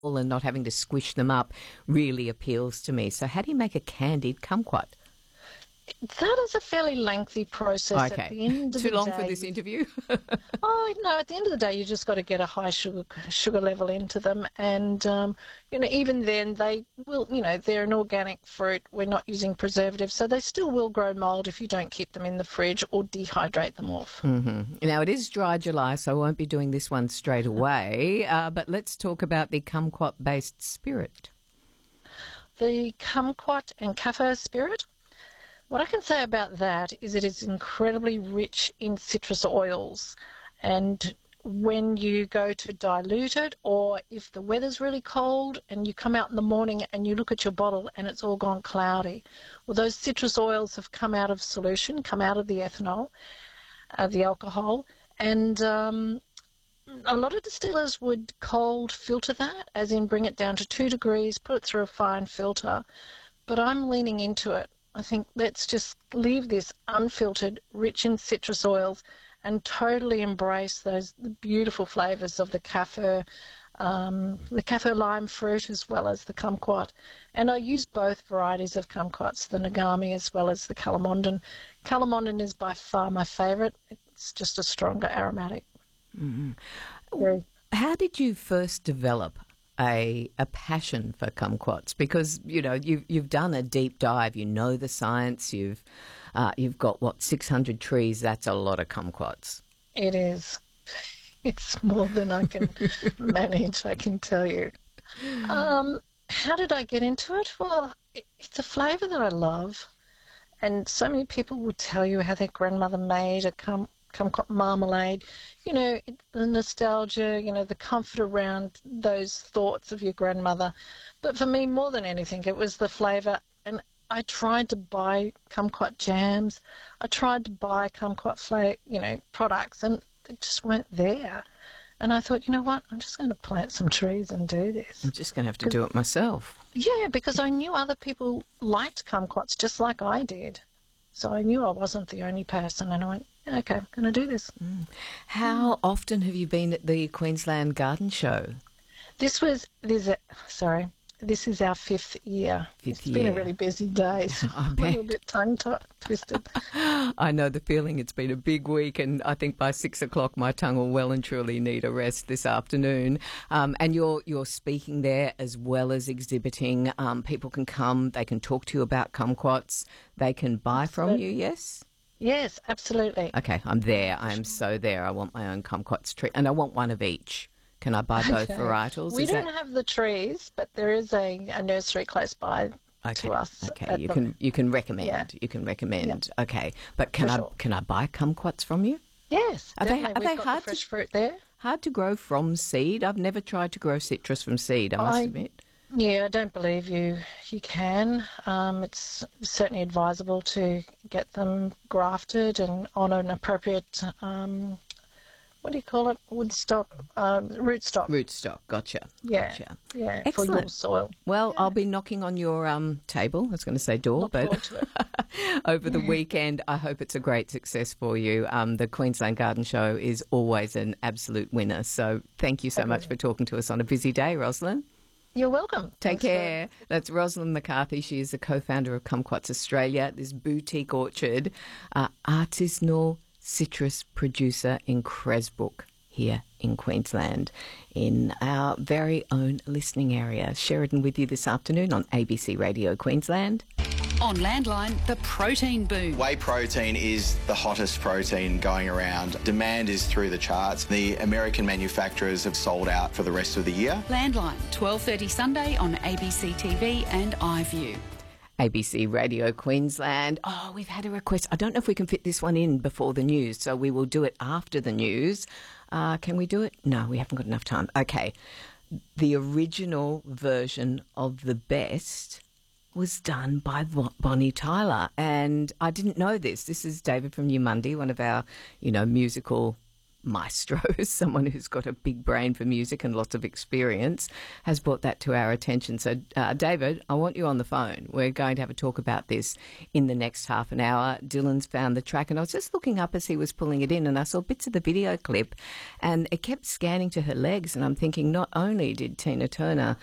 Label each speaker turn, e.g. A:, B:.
A: and not having to squish them up really appeals to me. So how do you make a candied kumquat?
B: That is a fairly lengthy process.
A: Okay.
B: At the end of
A: Too
B: the
A: long
B: day,
A: for this interview?
B: Oh, no, at the end of the day, you just got to get a high sugar level into them. And, even then, they will, they're an organic fruit. We're not using preservatives. So they still will grow mould if you don't keep them in the fridge or dehydrate them off.
A: Mm-hmm. Now, it is dry July, so I won't be doing this one straight away. But let's talk about the kumquat-based spirit.
B: The kumquat and kaffir spirit. What I can say about that is it is incredibly rich in citrus oils. And when you go to dilute it, or if the weather's really cold and you come out in the morning and you look at your bottle and it's all gone cloudy, well, those citrus oils have come out of solution, come out of the ethanol, the alcohol, and a lot of distillers would cold filter that, as in bring it down to 2 degrees, put it through a fine filter. But I'm leaning into it. I think let's just leave this unfiltered, rich in citrus oils, and totally embrace the beautiful flavours of the kaffir lime fruit as well as the kumquat. And I use both varieties of kumquats, the Nagami as well as the Calamondan. Calamondan is by far my favourite. It's just a stronger aromatic.
A: Mm-hmm.
B: Yeah.
A: How did you first develop a passion for kumquats? Because you've done a deep dive. You know the science. You've got 600 trees. That's a lot of kumquats.
B: It is. It's more than I can manage, I can tell you. How did I get into it? Well, it's a flavour that I love, and so many people will tell you how their grandmother made a kumquat marmalade. The nostalgia, the comfort around those thoughts of your grandmother. But for me, more than anything, it was the flavour. And I tried to buy kumquat jams. I tried to buy kumquat products, and they just weren't there. And I thought, you know what, I'm just going to plant some trees and do this.
A: I'm just going to have to do it myself.
B: Yeah, because I knew other people liked kumquats just like I did. So I knew I wasn't the only person, and I went, okay, I'm going to do this.
A: How often have you been at the Queensland Garden Show?
B: This is our 5th year. It's been a really busy day, so I'm a little bit tongue-twisted.
A: I know the feeling. It's been a big week, and I think by 6 o'clock my tongue will well and truly need a rest this afternoon. And you're speaking there as well as exhibiting. People can come, they can talk to you about kumquats, they can buy from you, yes?
B: Yes, absolutely.
A: Okay, I'm there. I'm so there. I want my own kumquats tree, and I want one of each. Can I buy both varietals?
B: We don't have the trees, but there is a nursery close by to us.
A: Okay, you can recommend. Yeah. You can recommend. Yeah. Okay, but can I buy kumquats from you?
B: Yes,
A: are they
B: got
A: hard
B: the fresh fruit there?
A: Hard to grow from seed? I've never tried to grow citrus from seed. I must admit.
B: Yeah, I don't believe you can. It's certainly advisable to get them grafted and on an appropriate. What do you call it? Rootstock.
A: Rootstock, gotcha.
B: Yeah,
A: gotcha.
B: Yeah,
A: excellent.
B: For your soil.
A: Well, I'll be knocking on your table. I was going to say door, but over the weekend, I hope it's a great success for you. The Queensland Garden Show is always an absolute winner. So thank you so much for talking to us on a busy day, Rosalind.
B: You're welcome.
A: Take care. That's Rosalind McCarthy. She is the co-founder of Kumquats Australia, this boutique orchard, artisanal citrus producer in Cresbrook here in Queensland, in our very own listening area. Sheridan with you this afternoon on ABC Radio Queensland.
C: On Landline, the protein boom.
D: Whey protein is the hottest protein going around. Demand is through the charts. The American manufacturers have sold out for the rest of the year.
C: Landline, 12:30 Sunday on ABC TV and iView.
A: ABC Radio Queensland. Oh, we've had a request. I don't know if we can fit this one in before the news, so we will do it after the news. Can we do it? No, we haven't got enough time. Okay. The original version of The Best was done by Bonnie Tyler, and I didn't know this. This is David from New Mundy, one of our, musical maestro, someone who's got a big brain for music and lots of experience, has brought that to our attention. So, David, I want you on the phone. We're going to have a talk about this in the next half an hour. Dylan's found the track, and I was just looking up as he was pulling it in, and I saw bits of the video clip, and it kept scanning to her legs, and I'm thinking, not only did Tina Turner